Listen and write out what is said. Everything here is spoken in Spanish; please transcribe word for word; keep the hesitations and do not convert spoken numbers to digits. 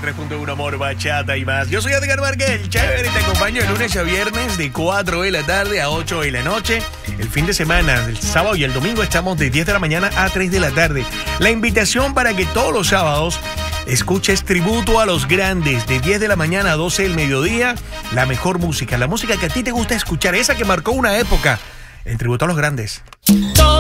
tres punto uno Amor, Bachata y más. Yo soy Edgar Vargas, el chévere, y te acompaño de lunes a viernes de cuatro de la tarde a ocho de la noche. El fin de semana, el sábado y el domingo, estamos de diez de la mañana a tres de la tarde. La invitación para que todos los sábados escuches tributo a los grandes, de diez de la mañana a doce del mediodía. La mejor música, la música que a ti te gusta escuchar, esa que marcó una época, en tributo a los grandes. Todo